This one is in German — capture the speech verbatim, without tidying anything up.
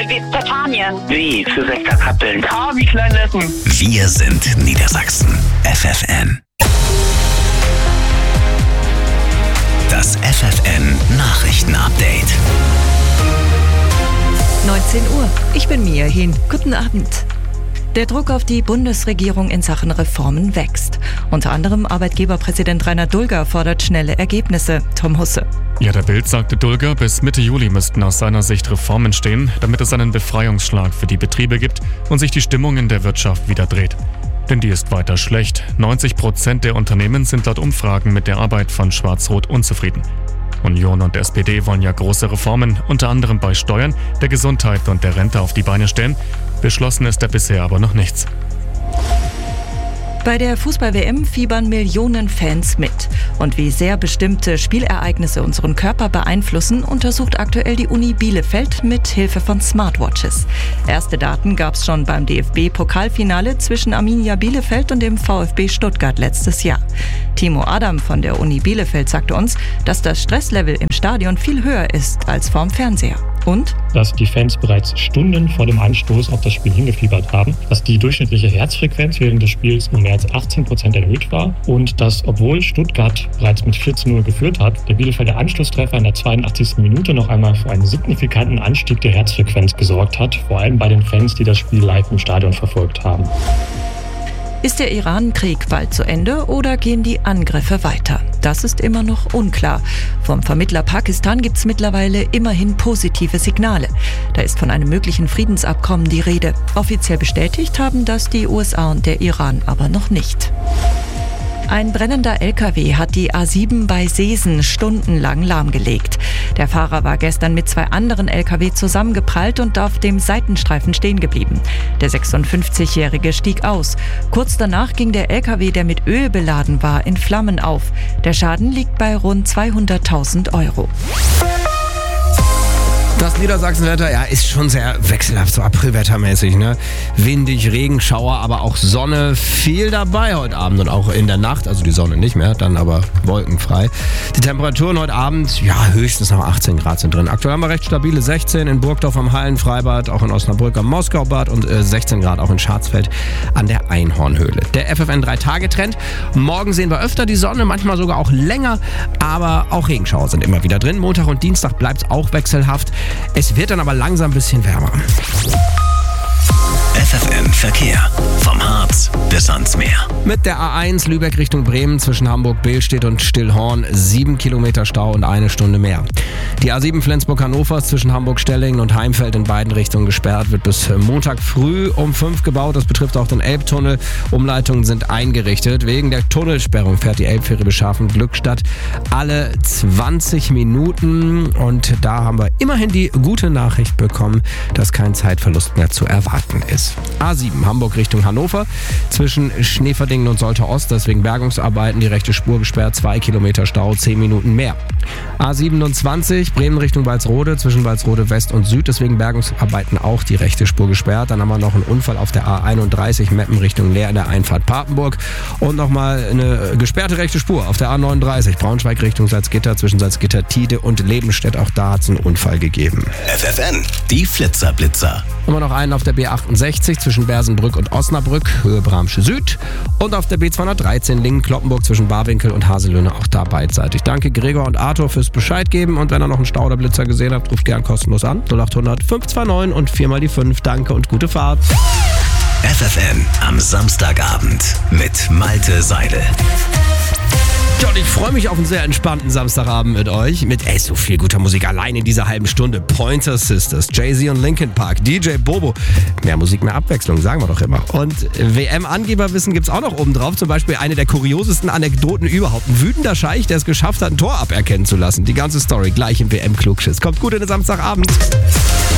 Großbritannien. W für Westerkappeln. K wie Kleinletten. Wir sind Niedersachsen. F F N. Das F F N Nachrichten-Update. neunzehn Uhr. Ich bin Mia Hin. Guten Abend. Der Druck auf die Bundesregierung in Sachen Reformen wächst. Unter anderem Arbeitgeberpräsident Rainer Dulger fordert schnelle Ergebnisse. Tom Husse. Ja, der Bild sagte Dulger, bis Mitte Juli müssten aus seiner Sicht Reformen stehen, damit es einen Befreiungsschlag für die Betriebe gibt und sich die Stimmung in der Wirtschaft wieder dreht. Denn die ist weiter schlecht. neunzig Prozent der Unternehmen sind laut Umfragen mit der Arbeit von Schwarz-Rot unzufrieden. Union und S P D wollen ja große Reformen, unter anderem bei Steuern, der Gesundheit und der Rente auf die Beine stellen. Beschlossen ist da bisher aber noch nichts. Bei der Fußball-W M fiebern Millionen Fans mit. Und wie sehr bestimmte Spielereignisse unseren Körper beeinflussen, untersucht aktuell die Uni Bielefeld mit Hilfe von Smartwatches. Erste Daten gab es schon beim D F B-Pokalfinale zwischen Arminia Bielefeld und dem VfB Stuttgart letztes Jahr. Timo Adam von der Uni Bielefeld sagte uns, dass das Stresslevel im Stadion viel höher ist als vorm Fernseher. Und? Dass die Fans bereits Stunden vor dem Anstoß auf das Spiel hingefiebert haben, dass die durchschnittliche Herzfrequenz während des Spiels um mehr als achtzehn Prozent erhöht war und dass, obwohl Stuttgart bereits mit vier zu null geführt hat, der Bielefelder Anschlusstreffer in der zweiundachtzigsten Minute noch einmal für einen signifikanten Anstieg der Herzfrequenz gesorgt hat, vor allem bei den Fans, die das Spiel live im Stadion verfolgt haben. Ist der Iran-Krieg bald zu Ende oder gehen die Angriffe weiter? Das ist immer noch unklar. Vom Vermittler Pakistan gibt es mittlerweile immerhin positive Signale. Da ist von einem möglichen Friedensabkommen die Rede. Offiziell bestätigt haben das die U S A und der Iran aber noch nicht. Ein brennender L K W hat die A sieben bei Seesen stundenlang lahmgelegt. Der Fahrer war gestern mit zwei anderen L K W zusammengeprallt und auf dem Seitenstreifen stehen geblieben. Der sechsundfünfzigjährige stieg aus. Kurz danach ging der L K W, der mit Öl beladen war, in Flammen auf. Der Schaden liegt bei rund zweihunderttausend Euro. Das Niedersachsenwetter, ja, ist schon sehr wechselhaft, so aprilwettermäßig, ne? Windig, Regenschauer, aber auch Sonne, viel dabei heute Abend und auch in der Nacht, also die Sonne nicht mehr, dann aber wolkenfrei. Die Temperaturen heute Abend, ja, höchstens noch achtzehn Grad sind drin. Aktuell haben wir recht stabile sechzehn in Burgdorf am Hallenfreibad, auch in Osnabrück am Moskaubad und äh, sechzehn Grad auch in Scharzfeld an der Einhornhöhle. Der F F N drei Tage Trend. Morgen sehen wir öfter die Sonne, manchmal sogar auch länger, aber auch Regenschauer sind immer wieder drin. Montag und Dienstag bleibt es auch wechselhaft. Es wird dann aber langsam ein bisschen wärmer. F F N Verkehr. Vom Harz bis ans Meer. Mit der A eins Lübeck Richtung Bremen zwischen Hamburg-Behlstedt und Stillhorn sieben Kilometer Stau und eine Stunde mehr. Die A sieben Flensburg-Hannover zwischen Hamburg-Stellingen und Heimfeld in beiden Richtungen gesperrt, wird bis Montag früh um fünf gebaut. Das betrifft auch den Elbtunnel. Umleitungen sind eingerichtet. Wegen der Tunnelsperrung fährt die Elbfähre Beschaffen-Glückstadt alle zwanzig Minuten. Und da haben wir immerhin die gute Nachricht bekommen, dass kein Zeitverlust mehr zu erwarten ist. A sieben Hamburg Richtung Hannover zwischen Schneeverdingen und Soltau Ost, deswegen Bergungsarbeiten, die rechte Spur gesperrt, zwei Kilometer Stau, zehn Minuten mehr. A siebenundzwanzig Bremen Richtung Walsrode zwischen Walsrode West und Süd, deswegen Bergungsarbeiten auch die rechte Spur gesperrt. Dann haben wir noch einen Unfall auf der A einunddreißig Meppen Richtung Leer in der Einfahrt Papenburg und nochmal eine gesperrte rechte Spur auf der A neununddreißig Braunschweig Richtung Salzgitter zwischen Salzgitter Tide und Lebenstedt. Auch da hat es einen Unfall gegeben. F F N, die Flitzerblitzer. Haben wir noch einen auf der B achtundsechzig zwischen Bersenbrück und Osnabrück, Höhe Bramsche Süd. Und auf der B zweihundertdreizehn Lingen-Kloppenburg zwischen Barwinkel und Haselöhne, auch da beidseitig. Danke Gregor und Arthur fürs Bescheid geben. Und wenn ihr noch einen Stau oder Blitzer gesehen habt, ruft gern kostenlos an. null acht hundert fünf zwei neun und viermal die fünf. Danke und gute Fahrt. F F N am Samstagabend mit Malte Seidel. Ja, und ich freue mich auf einen sehr entspannten Samstagabend mit euch. Mit ey, so viel guter Musik allein in dieser halben Stunde. Pointer Sisters, Jay-Z und Linkin Park, D J Bobo. Mehr Musik, mehr Abwechslung, sagen wir doch immer. Und W M-Angeberwissen gibt's auch noch oben drauf. Zum Beispiel eine der kuriosesten Anekdoten überhaupt. Ein wütender Scheich, der es geschafft hat, ein Tor aberkennen zu lassen. Die ganze Story gleich im W M-Klugschiss. Kommt gut in den Samstagabend.